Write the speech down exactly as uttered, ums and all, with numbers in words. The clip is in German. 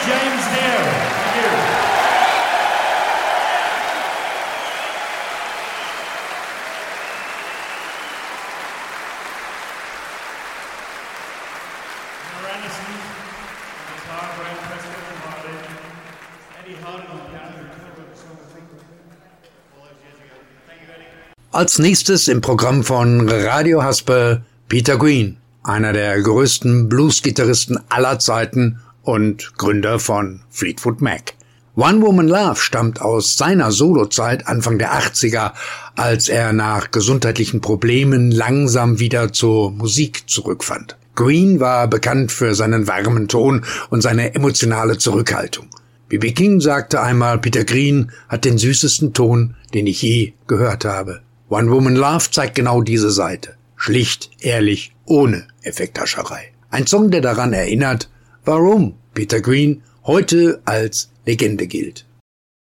James Hale. Thank you. Als nächstes im Programm von Radio Haspe Peter Green, einer der größten Blues-Gitarristen aller Zeiten und Gründer von Fleetwood Mac. One Woman Love stammt aus seiner Solozeit Anfang der achtziger, als er nach gesundheitlichen Problemen langsam wieder zur Musik zurückfand. Green war bekannt für seinen warmen Ton und seine emotionale Zurückhaltung. B B King sagte einmal, Peter Green hat den süßesten Ton, den ich je gehört habe. One Woman Love zeigt genau diese Seite. Schlicht, ehrlich, ohne Effekthascherei. Ein Song, der daran erinnert, warum Peter Green heute als Legende gilt.